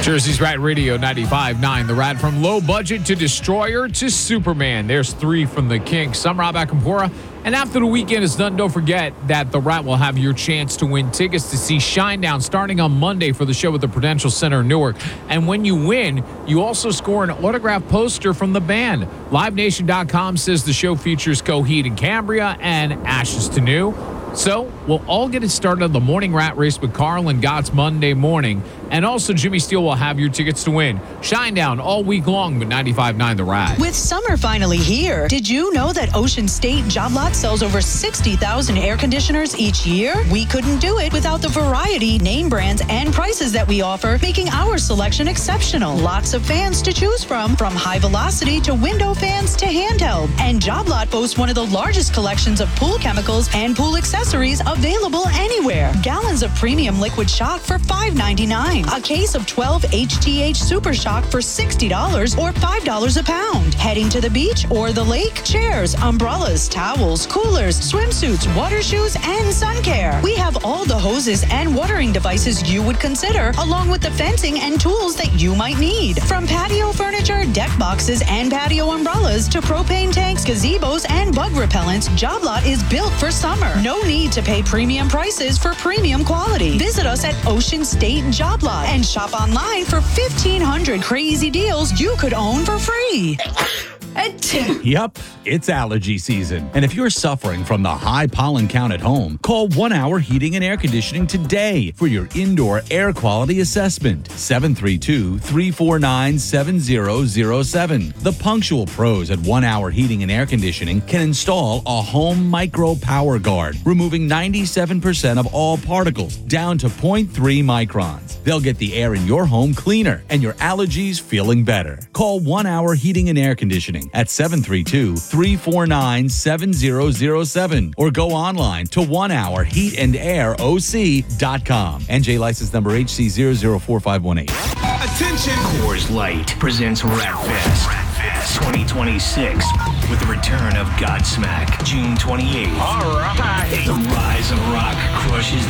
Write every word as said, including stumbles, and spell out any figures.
Jersey's Rat Radio ninety-five point nine. The Rat, from low budget to destroyer to Superman. There's three from the Kinks. I'm Rob Akampora. And after the weekend is done, don't forget that the Rat will have your chance to win tickets to see Shinedown starting on Monday for the show at the Prudential Center in Newark. And when you win, you also score an autographed poster from the band. Live Nation dot com says the show features Coheed and Cambria and Ashes to New. So we'll all get it started on the morning rat race with Carl and Gotts Monday morning. And also Jimmy Steele will have your tickets to win. Shinedown all week long with ninety-five point nine The Rat. With summer finally here, did you know that Ocean State Job Lot sells over sixty thousand air conditioners each year? We couldn't do it without the variety, name brands, and prices that we offer, making our selection exceptional. Lots of fans to choose from, from high velocity to window fans to handheld. And Job Lot boasts one of the largest collections of pool chemicals and pool accessories available anywhere. Gallons of premium liquid shock for five ninety-nine. A case of twelve H T H Super Shock for sixty dollars or five dollars a pound. Heading to the beach or the lake? Chairs, umbrellas, towels, coolers, swimsuits, water shoes, and sun care. We have all the hoses and watering devices you would consider, along with the fencing and tools that you might need. From patio furniture, deck boxes, and patio umbrellas to propane tanks, gazebos, and bug repellents, Job Lot is built for summer. No need to pay premium prices for premium quality. Visit us at Ocean State Job Lot and shop online for fifteen hundred crazy deals you could own for free. Yep, it's allergy season. And if you're suffering from the high pollen count at home, call One Hour Heating and Air Conditioning today for your indoor air quality assessment. seven three two, three four nine, seven zero zero seven. The punctual pros at One Hour Heating and Air Conditioning can install a home micro power guard, removing ninety-seven percent of all particles down to zero point three microns. They'll get the air in your home cleaner and your allergies feeling better. Call One Hour Heating and Air Conditioning at seven three two, three four nine, seven zero zero seven or go online to one hour heat and air o c dot com. N J license number H C zero zero four five one eight. Attention! Coors Light presents Rat Fest. Rat Fest twenty twenty-six with the return of Godsmack, June twenty-eighth. All right. The rise of rock crushes